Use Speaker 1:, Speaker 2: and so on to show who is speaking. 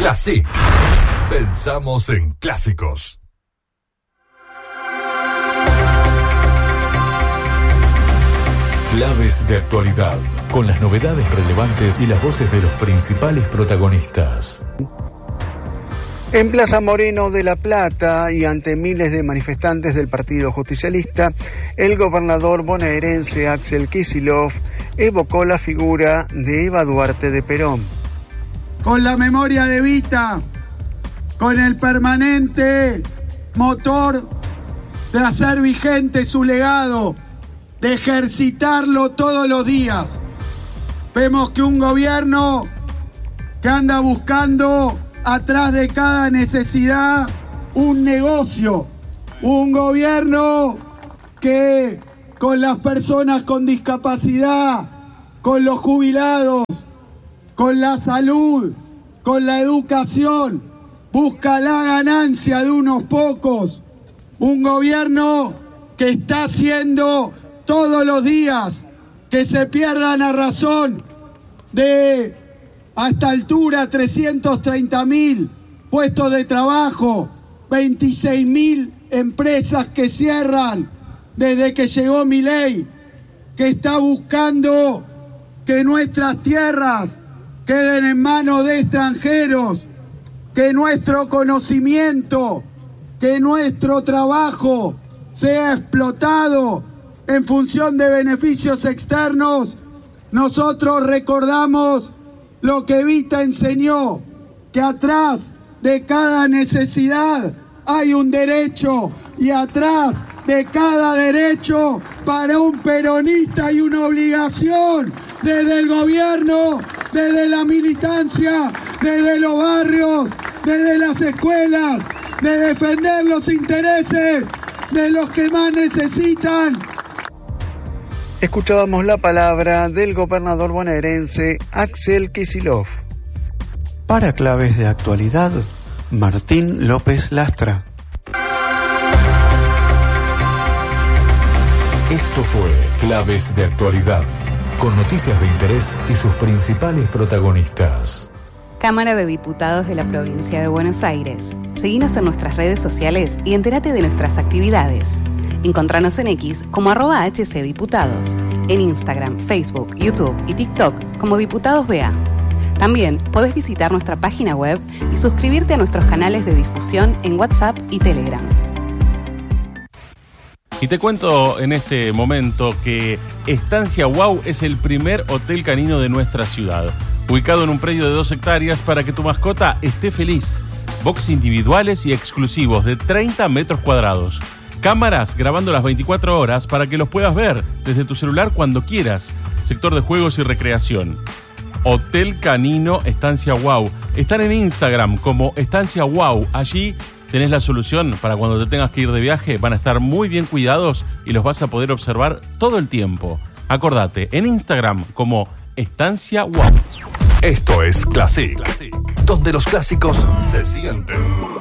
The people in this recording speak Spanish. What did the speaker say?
Speaker 1: Classic. Pensamos en clásicos. Claves de actualidad, con las novedades relevantes y las voces de los principales protagonistas.
Speaker 2: En Plaza Moreno de La Plata y ante miles de manifestantes del Partido Justicialista, el gobernador bonaerense Axel Kicillof evocó la figura de Eva Duarte de Perón.
Speaker 3: Con la memoria de Evita, con el permanente motor de hacer vigente su legado, de ejercitarlo todos los días. Vemos que un gobierno que anda buscando atrás de cada necesidad un negocio, un gobierno que con las personas con discapacidad, con los jubilados, con la salud, con la educación, busca la ganancia de unos pocos. Un gobierno que está haciendo todos los días que se pierdan a razón de, a esta altura, 330.000 puestos de trabajo, 26.000 empresas que cierran desde que llegó Milei, que está buscando que nuestras tierras queden en manos de extranjeros, que nuestro conocimiento, que nuestro trabajo sea explotado en función de beneficios externos. Nosotros recordamos lo que Evita enseñó, que atrás de cada necesidad hay un derecho, y atrás de cada derecho para un peronista hay una obligación desde el gobierno, desde la militancia, desde los barrios, desde las escuelas, de defender los intereses de los que más necesitan.
Speaker 2: Escuchábamos la palabra del gobernador bonaerense Axel Kicillof. Para claves de actualidad, Martín López Lastra.
Speaker 1: Esto fue Claves de Actualidad, con noticias de interés y sus principales protagonistas.
Speaker 4: Cámara de Diputados de la Provincia de Buenos Aires. Seguinos en nuestras redes sociales y entérate de nuestras actividades. Encontranos en X como @HCDiputados, en Instagram, Facebook, YouTube y TikTok como Diputados BA. También podés visitar nuestra página web y suscribirte a nuestros canales de difusión en WhatsApp y Telegram.
Speaker 5: Y te cuento en este momento que Estancia Wow es el primer hotel canino de nuestra ciudad, ubicado en un predio de 2 hectáreas para que tu mascota esté feliz. Box individuales y exclusivos de 30 metros cuadrados. Cámaras grabando las 24 horas para que los puedas ver desde tu celular cuando quieras. Sector de juegos y recreación. Hotel Canino Estancia Wow. Están en Instagram como Estancia Wow. Allí tenés la solución para cuando te tengas que ir de viaje. Van a estar muy bien cuidados y los vas a poder observar todo el tiempo. Acordate, en Instagram como Estancia Wow.
Speaker 1: Esto es Classic, donde los clásicos se sienten.